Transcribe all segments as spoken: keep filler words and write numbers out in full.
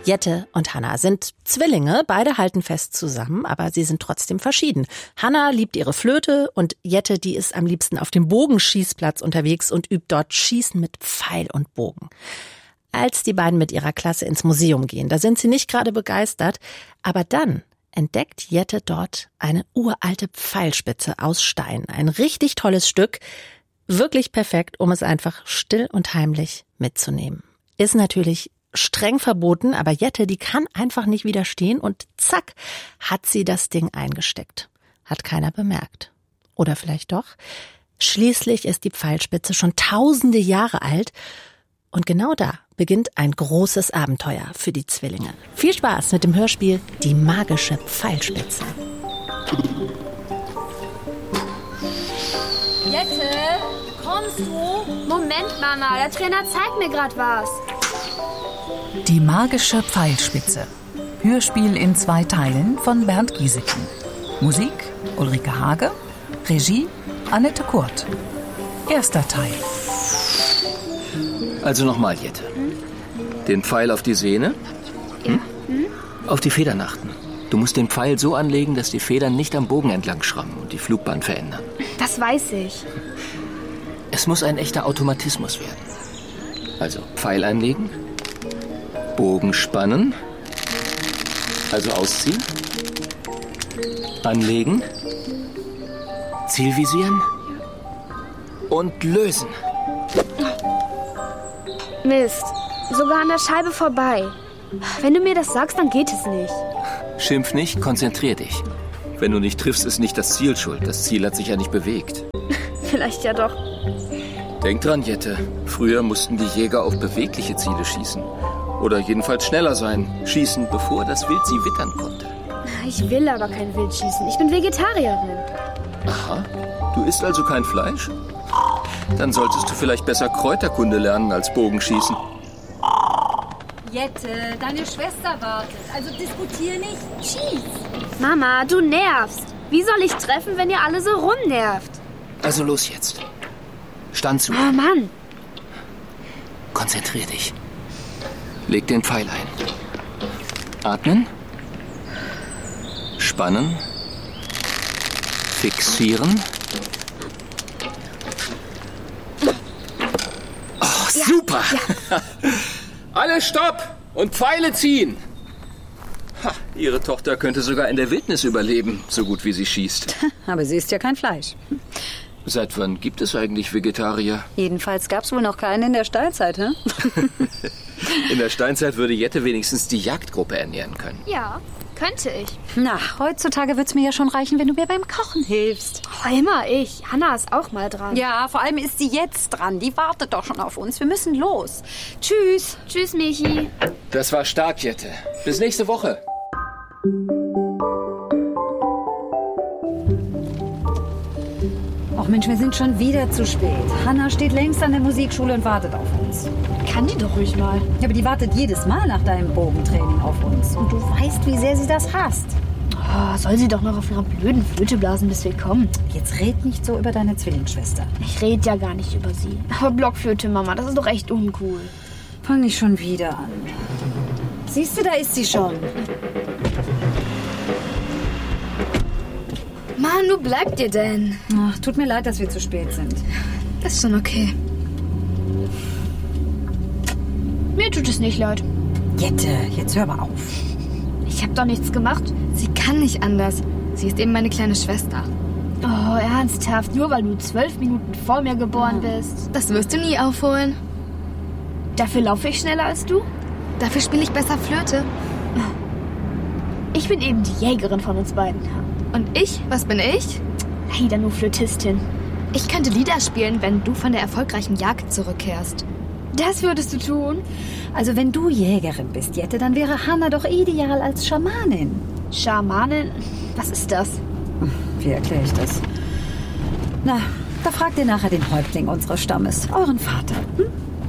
Jette und Hannah sind Zwillinge, beide halten fest zusammen, aber sie sind trotzdem verschieden. Hannah liebt ihre Flöte und Jette, die ist am liebsten auf dem Bogenschießplatz unterwegs und übt dort Schießen mit Pfeil und Bogen. Als die beiden mit ihrer Klasse ins Museum gehen, da sind sie nicht gerade begeistert, aber dann entdeckt Jette dort eine uralte Pfeilspitze aus Stein. Ein richtig tolles Stück, wirklich perfekt, um es einfach still und heimlich mitzunehmen. Ist natürlich streng verboten, aber Jette, die kann einfach nicht widerstehen und zack, hat sie das Ding eingesteckt. Hat keiner bemerkt. Oder vielleicht doch? Schließlich ist die Pfeilspitze schon tausende Jahre alt und genau da beginnt ein großes Abenteuer für die Zwillinge. Viel Spaß mit dem Hörspiel Die magische Pfeilspitze. Jette, kommst du? Moment, Mama, der Trainer zeigt mir gerade was. Die magische Pfeilspitze. Hörspiel in zwei Teilen von Bernd Gieseken. Musik Ulrike Hage. Regie Annette Kurt. Erster Teil. Also nochmal, Jette. Hm? Den Pfeil auf die Sehne. Hm? Hm? Auf die Federn achten. Du musst den Pfeil so anlegen, dass die Federn nicht am Bogen entlang schrammen und die Flugbahn verändern. Das weiß ich. Es muss ein echter Automatismus werden. Also Pfeil einlegen, Bogen spannen, also ausziehen, anlegen, Ziel visieren und lösen. Mist, sogar an der Scheibe vorbei. Wenn du mir das sagst, dann geht es nicht. Schimpf nicht, konzentrier dich. Wenn du nicht triffst, ist nicht das Ziel schuld. Das Ziel hat sich ja nicht bewegt. Vielleicht ja doch. Denk dran, Jette. Früher mussten die Jäger auf bewegliche Ziele schießen. Oder jedenfalls schneller sein. Schießen, bevor das Wild sie wittern konnte. Ich will aber kein Wild schießen. Ich bin Vegetarierin. Aha. Du isst also kein Fleisch? Dann solltest du vielleicht besser Kräuterkunde lernen als Bogenschießen. Jette, deine Schwester wartet. Also diskutier nicht, schieß. Mama, du nervst. Wie soll ich treffen, wenn ihr alle so rumnervt? Also los jetzt. Stand zu. Oh Mann. Konzentrier dich. Leg den Pfeil ein. Atmen. Spannen. Fixieren. Oh, ja, super. Ja. Alle stopp und Pfeile ziehen. Ha, ihre Tochter könnte sogar in der Wildnis überleben, so gut wie sie schießt. Aber sie isst ja kein Fleisch. Seit wann gibt es eigentlich Vegetarier? Jedenfalls gab es wohl noch keinen in der Steinzeit, hä? In der Steinzeit würde Jette wenigstens die Jagdgruppe ernähren können. Ja, könnte ich. Na, heutzutage wird's mir ja schon reichen, wenn du mir beim Kochen hilfst. Oh, immer ich. Hannah ist auch mal dran. Ja, vor allem ist sie jetzt dran. Die wartet doch schon auf uns. Wir müssen los. Tschüss. Tschüss, Michi. Das war stark, Jette. Bis nächste Woche. Ach Mensch, wir sind schon wieder zu spät. Hannah steht längst an der Musikschule und wartet auf uns. Kann die doch ruhig mal. Ja, aber die wartet jedes Mal nach deinem Bogentraining auf uns. Und du weißt, wie sehr sie das hasst. Oh, soll sie doch noch auf ihrer blöden Flöte blasen, bis wir kommen. Jetzt red nicht so über deine Zwillingsschwester. Ich rede ja gar nicht über sie. Aber Blockflöte, Mama, das ist doch echt uncool. Fang nicht schon wieder an. Siehst du, da ist sie schon. Mann, wo bleibt ihr denn? Ach, tut mir leid, dass wir zu spät sind. Das ist schon okay. Mir tut es nicht leid. Jette, jetzt hör mal auf. Ich hab doch nichts gemacht. Sie kann nicht anders. Sie ist eben meine kleine Schwester. Oh, ernsthaft? Nur weil du zwölf Minuten vor mir geboren bist? Das wirst du nie aufholen. Dafür laufe ich schneller als du? Dafür spiele ich besser Flöte. Ich bin eben die Jägerin von uns beiden. Und ich? Was bin ich? Leider nur Flötistin. Ich könnte Lieder spielen, wenn du von der erfolgreichen Jagd zurückkehrst. Das würdest du tun? Also wenn du Jägerin bist, Jette, dann wäre Hannah doch ideal als Schamanin. Schamanin? Was ist das? Wie erkläre ich das? Na, da fragt ihr nachher den Häuptling unseres Stammes, euren Vater. Hm?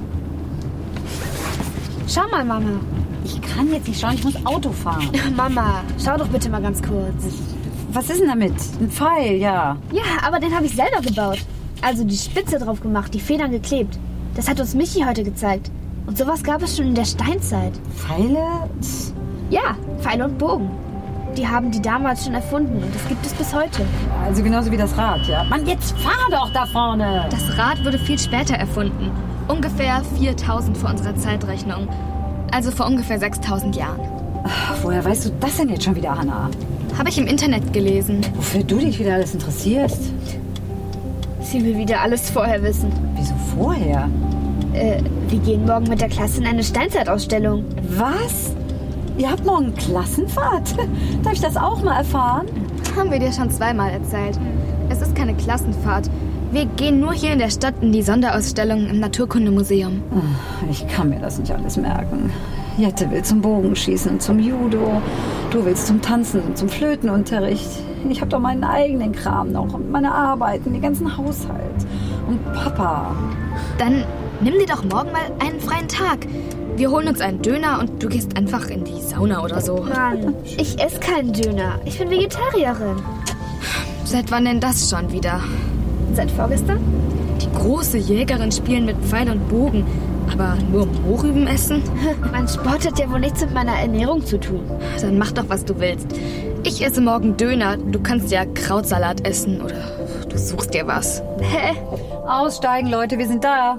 Schau mal, Mama. Ich kann jetzt nicht schauen, ich muss Auto fahren. Mama, schau doch bitte mal ganz kurz. Was ist denn damit? Ein Pfeil, ja. Ja, aber den habe ich selber gebaut. Also die Spitze drauf gemacht, die Federn geklebt. Das hat uns Michi heute gezeigt. Und sowas gab es schon in der Steinzeit. Pfeile? Ja, Pfeile und Bogen. Die haben die damals schon erfunden und das gibt es bis heute. Also genauso wie das Rad, ja. Mann, jetzt fahr doch da vorne! Das Rad wurde viel später erfunden. Ungefähr viertausend vor unserer Zeitrechnung. Also vor ungefähr sechstausend Jahren. Ach, woher weißt du das denn jetzt schon wieder, Hannah? Habe ich im Internet gelesen. Wofür du dich wieder alles interessierst? Sie will wieder alles vorher wissen. Wieso vorher? Äh, wir gehen morgen mit der Klasse in eine Steinzeitausstellung. Was? Ihr habt morgen Klassenfahrt? Darf ich das auch mal erfahren? Haben wir dir schon zweimal erzählt. Es ist keine Klassenfahrt. Wir gehen nur hier in der Stadt in die Sonderausstellung im Naturkundemuseum. Ich kann mir das nicht alles merken. Jette will zum Bogenschießen und zum Judo. Du willst zum Tanzen und zum Flötenunterricht. Ich habe doch meinen eigenen Kram noch und meine Arbeit und den ganzen Haushalt. Und Papa. Dann nimm dir doch morgen mal einen freien Tag. Wir holen uns einen Döner und du gehst einfach in die Sauna oder so. Mann, ich esse keinen Döner. Ich bin Vegetarierin. Seit wann denn das schon wieder? Seit vorgestern? Die große Jägerin spielen mit Pfeil und Bogen. Aber nur Mohrrüben essen? Mein Sport hat ja wohl nichts mit meiner Ernährung zu tun. Dann mach doch, was du willst. Ich esse morgen Döner. Du kannst ja Krautsalat essen oder du suchst dir was. Hä? Aussteigen, Leute, wir sind da.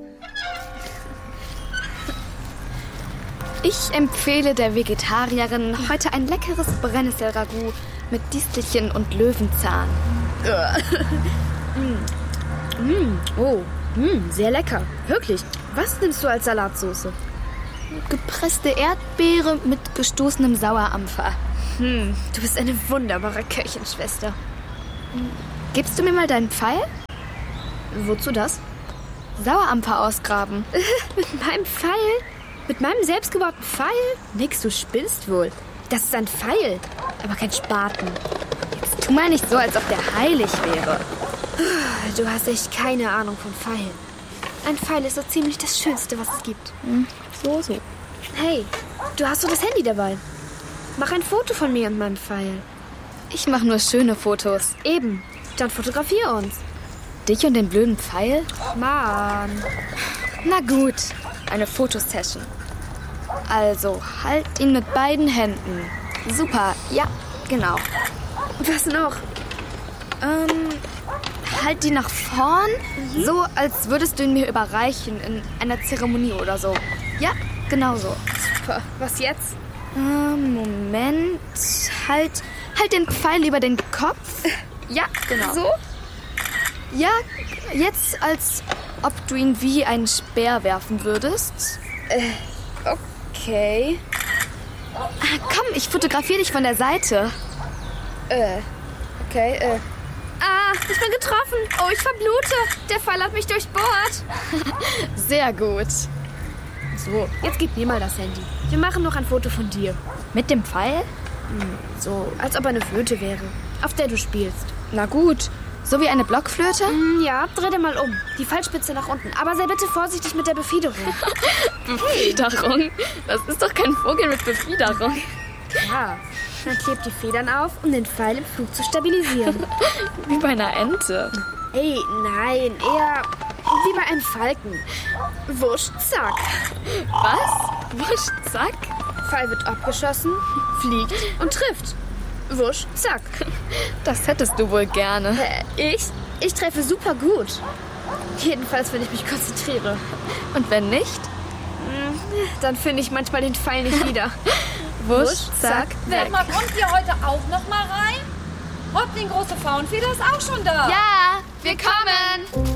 Ich empfehle der Vegetarierin heute ein leckeres Brennnesselragout mit Distelchen und Löwenzahn. mm. Mm. Oh, mm, sehr lecker. Wirklich. Was nimmst du als Salatsauce? Gepresste Erdbeere mit gestoßenem Sauerampfer. Hm, du bist eine wunderbare Köchenschwester. Gibst du mir mal deinen Pfeil? Wozu das? Sauerampfer ausgraben. Mit meinem Pfeil? Mit meinem selbstgebauten Pfeil? Nix, du spinnst wohl. Das ist ein Pfeil, aber kein Spaten. Jetzt tu mal nicht so, als ob der heilig wäre. Du hast echt keine Ahnung von Pfeilen. Ein Pfeil ist so ziemlich das Schönste, was es gibt. Hm, so, so. Hey, du hast doch das Handy dabei. Mach ein Foto von mir und meinem Pfeil. Ich mache nur schöne Fotos. Eben, dann fotografier uns. Dich und den blöden Pfeil? Mann. Na gut, eine Fotosession. Also, halt ihn mit beiden Händen. Super, ja, genau. Was noch? Ähm, halt ihn nach vorn, mhm. so als würdest du ihn mir überreichen in einer Zeremonie oder so. Ja, genau so. Super, was jetzt? Ähm, Moment, halt, halt den Pfeil über den Kopf. Ja, genau. So? Ja, jetzt als ob du ihn wie einen Speer werfen würdest. Äh, okay. Komm, ich fotografiere dich von der Seite. Äh, okay, äh. Ah, ich bin getroffen. Oh, ich verblute. Der Pfeil hat mich durchbohrt. Sehr gut. So, jetzt gib mir mal das Handy. Wir machen noch ein Foto von dir. Mit dem Pfeil? Hm, so, als ob eine Flöte wäre, auf der du spielst. Na gut. So wie eine Blockflöte? Mm, ja, dreh dir mal um. Die Pfeilspitze nach unten. Aber sei bitte vorsichtig mit der Befiederung. Befiederung? Das ist doch kein Vogel mit Befiederung. Ja, man klebt die Federn auf, um den Pfeil im Flug zu stabilisieren. Wie bei einer Ente. Ey, nein, eher wie bei einem Falken. Wusch, zack. Was? Wusch, zack? Pfeil wird abgeschossen, fliegt und trifft. Wusch, zack. Das hättest du wohl gerne. Äh, ich? Ich treffe super gut. Jedenfalls, wenn ich mich konzentriere. Und wenn nicht? Dann finde ich manchmal den Pfeil nicht wieder. Wusch, zack, weg. Sag mal, kommt ihr heute auch noch mal rein? Häuptling große Faunfeder ist auch schon da. Ja, wir kommen.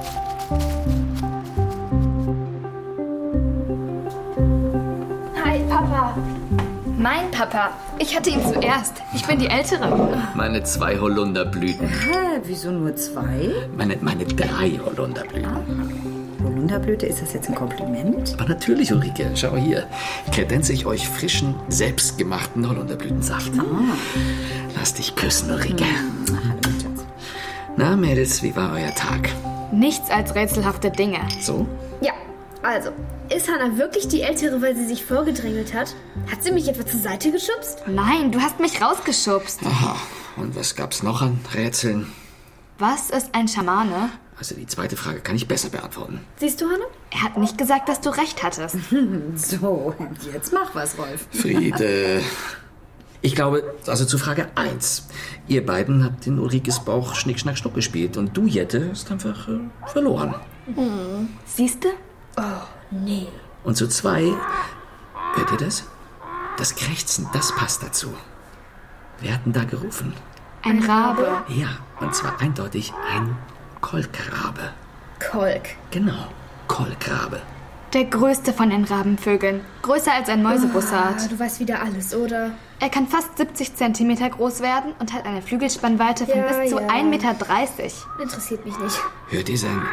Hi, Papa. Mein Papa. Ich hatte ihn zuerst. Ich bin die Ältere. Meine zwei Holunderblüten. Hä, wieso nur zwei? Meine, meine drei Holunderblüten. Ah. Holunderblüte, ist das jetzt ein Kompliment? Aber natürlich, Ulrike. Schau hier. Kredenze ich euch frischen, selbstgemachten Holunderblütensaft. Ah. Lass dich küssen, Ulrike. Hm. Hallo, Schatz. Na, Mädels, wie war euer Tag? Nichts als rätselhafte Dinge. So? Ja, also, ist Hannah wirklich die Ältere, weil sie sich vorgedrängelt hat? Hat sie mich etwa zur Seite geschubst? Nein, du hast mich rausgeschubst. Aha. Und was gab's noch an Rätseln? Was ist ein Schamane? Also die zweite Frage kann ich besser beantworten. Siehst du, Hanna? Er hat nicht gesagt, dass du recht hattest. So, jetzt mach was, Rolf. Friede. Ich glaube, also zu Frage eins. Ihr beiden habt in Ulrikes Bauch Schnick, Schnack, Schnuck gespielt und du, Jette, hast einfach äh, verloren. Hm. Siehst du? Oh, nee. Und zu zwei, hört ihr das? Das Krächzen, das passt dazu. Wer hat denn da gerufen? Ein Rabe. Ja, und zwar eindeutig ein Kolkrabe. Kolk. Genau, Kolkrabe. Der größte von den Rabenvögeln. Größer als ein Mäusebussard. Ah, du weißt wieder alles, oder? Er kann fast siebzig Zentimeter groß werden und hat eine Flügelspannweite von Ja, bis zu ja. ein Meter dreißig. Interessiert mich nicht. Hört ihr sein...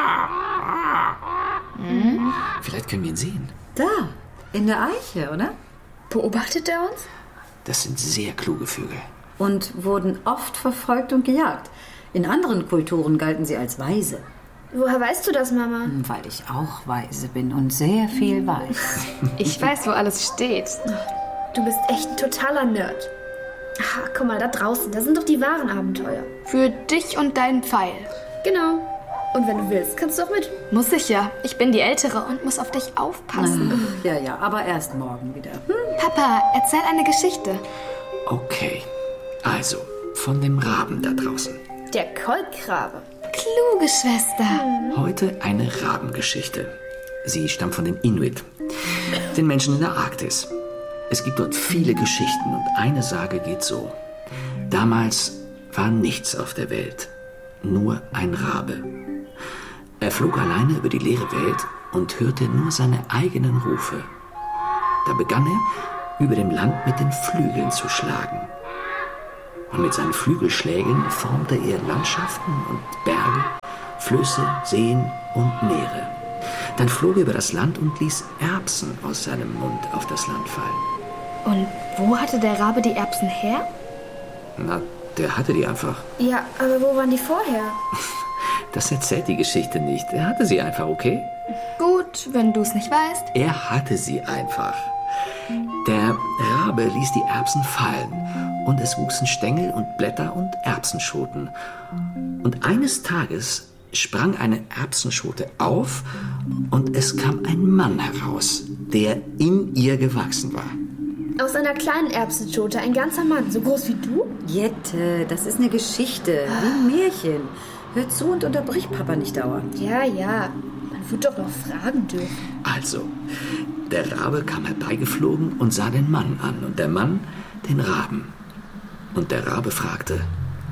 Hm? Vielleicht können wir ihn sehen. Da, in der Eiche, oder? Beobachtet er uns? Das sind sehr kluge Vögel. Und wurden oft verfolgt und gejagt. In anderen Kulturen galten sie als weise. Woher weißt du das, Mama? Weil ich auch weise bin und sehr viel weiß. Ich weiß, wo alles steht. Du bist echt ein totaler Nerd. Ach, guck mal, da draußen, da sind doch die wahren Abenteuer. Für dich und deinen Pfeil. Genau. Und wenn du willst, kannst du auch mit. Muss ich ja. Ich bin die Ältere und muss auf dich aufpassen. Ja, ja, aber erst morgen wieder. Hm? Papa, erzähl eine Geschichte. Okay, also von dem Raben da draußen. Der Kolkrabe. Kluge Schwester. Heute eine Rabengeschichte. Sie stammt von den Inuit, den Menschen in der Arktis. Es gibt dort viele Geschichten und eine Sage geht so. Damals war nichts auf der Welt, nur ein Rabe. Er flog alleine über die leere Welt und hörte nur seine eigenen Rufe. Da begann er, über dem Land mit den Flügeln zu schlagen. Und mit seinen Flügelschlägen formte er Landschaften und Berge, Flüsse, Seen und Meere. Dann flog er über das Land und ließ Erbsen aus seinem Mund auf das Land fallen. Und wo hatte der Rabe die Erbsen her? Na, der hatte die einfach. Ja, aber wo waren die vorher? Das erzählt die Geschichte nicht. Er hatte sie einfach, okay? Gut, wenn du es nicht weißt. Er hatte sie einfach. Der Rabe ließ die Erbsen fallen und es wuchsen Stängel und Blätter und Erbsenschoten. Und eines Tages sprang eine Erbsenschote auf und es kam ein Mann heraus, der in ihr gewachsen war. Aus einer kleinen Erbsenschote, ein ganzer Mann, so groß wie du? Jette, das ist eine Geschichte, wie ein Märchen. Hör zu und unterbrich Papa nicht dauernd. Ja, ja, man wird doch noch fragen dürfen. Also, der Rabe kam herbeigeflogen und sah den Mann an und der Mann den Raben. Und der Rabe fragte,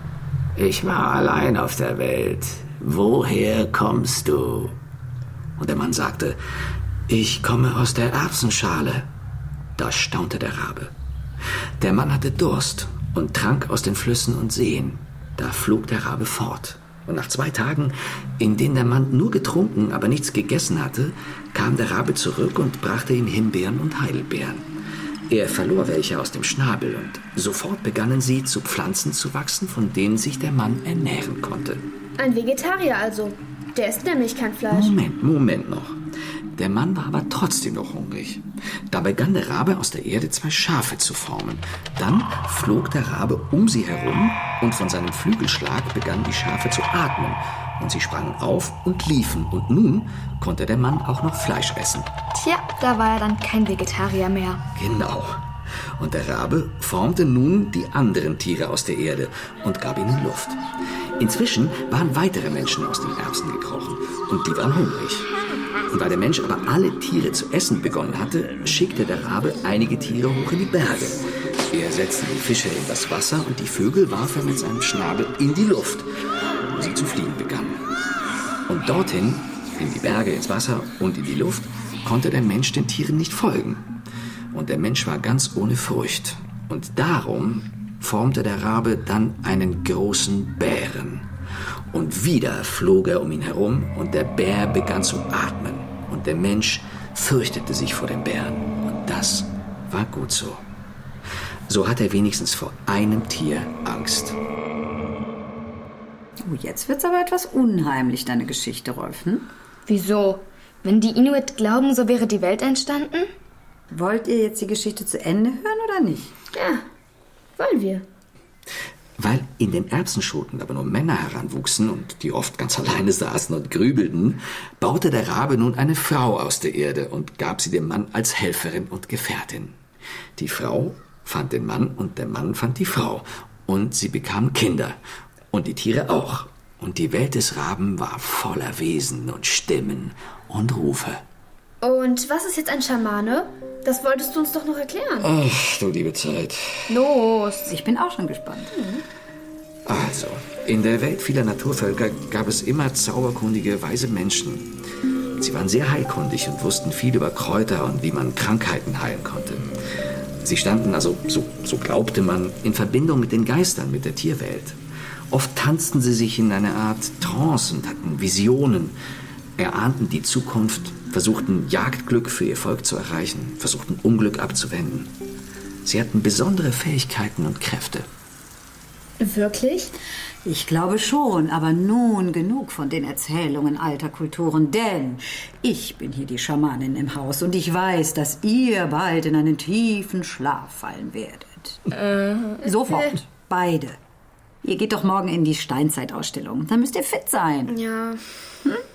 ich war allein auf der Welt, woher kommst du? Und der Mann sagte, ich komme aus der Erbsenschale. Da staunte der Rabe. Der Mann hatte Durst und trank aus den Flüssen und Seen. Da flog der Rabe fort. Und nach zwei Tagen, in denen der Mann nur getrunken, aber nichts gegessen hatte, kam der Rabe zurück und brachte ihm Himbeeren und Heidelbeeren. Er verlor welche aus dem Schnabel und sofort begannen sie zu Pflanzen zu wachsen, von denen sich der Mann ernähren konnte. Ein Vegetarier also. Der isst nämlich kein Fleisch. Moment, Moment noch. Der Mann war aber trotzdem noch hungrig. Da begann der Rabe aus der Erde zwei Schafe zu formen. Dann flog der Rabe um sie herum und von seinem Flügelschlag begannen die Schafe zu atmen. Und sie sprangen auf und liefen. Und nun konnte der Mann auch noch Fleisch essen. Tja, da war er dann kein Vegetarier mehr. Genau. Und der Rabe formte nun die anderen Tiere aus der Erde und gab ihnen Luft. Inzwischen waren weitere Menschen aus den Erbsen gekrochen und die waren hungrig. Und weil der Mensch aber alle Tiere zu essen begonnen hatte, schickte der Rabe einige Tiere hoch in die Berge. Er setzte die Fische in das Wasser und die Vögel warf er mit seinem Schnabel in die Luft, wo sie zu fliegen begannen. Und dorthin, in die Berge, ins Wasser und in die Luft, konnte der Mensch den Tieren nicht folgen. Und der Mensch war ganz ohne Furcht. Und darum formte der Rabe dann einen großen Bären. Und wieder flog er um ihn herum und der Bär begann zu atmen. Und der Mensch fürchtete sich vor dem Bären. Und das war gut so. So hat er wenigstens vor einem Tier Angst. Oh, jetzt wird's aber etwas unheimlich, deine Geschichte, Rolf. Hm? Wieso? Wenn die Inuit glauben, so wäre die Welt entstanden? Wollt ihr jetzt die Geschichte zu Ende hören oder nicht? Ja, wollen wir. Weil in den Erbsenschoten aber nur Männer heranwuchsen und die oft ganz alleine saßen und grübelten, baute der Rabe nun eine Frau aus der Erde und gab sie dem Mann als Helferin und Gefährtin. Die Frau fand den Mann und der Mann fand die Frau und sie bekamen Kinder und die Tiere auch. Und die Welt des Raben war voller Wesen und Stimmen und Rufe. Und was ist jetzt ein Schamane? Das wolltest du uns doch noch erklären. Ach, du liebe Zeit. Los. Ich bin auch schon gespannt. Also, in der Welt vieler Naturvölker gab es immer zauberkundige, weise Menschen. Sie waren sehr heilkundig und wussten viel über Kräuter und wie man Krankheiten heilen konnte. Sie standen also, so, so glaubte man, in Verbindung mit den Geistern, mit der Tierwelt. Oft tanzten sie sich in eine Art Trance und hatten Visionen, erahnten die Zukunft, versuchten Jagdglück für ihr Volk zu erreichen, versuchten Unglück abzuwenden. Sie hatten besondere Fähigkeiten und Kräfte. Wirklich? Ich glaube schon, aber nun genug von den Erzählungen alter Kulturen, denn ich bin hier die Schamanin im Haus und ich weiß, dass ihr bald in einen tiefen Schlaf fallen werdet. Äh, Sofort, beide. Ihr geht doch morgen in die Steinzeitausstellung, dann müsst ihr fit sein. Ja. Hm?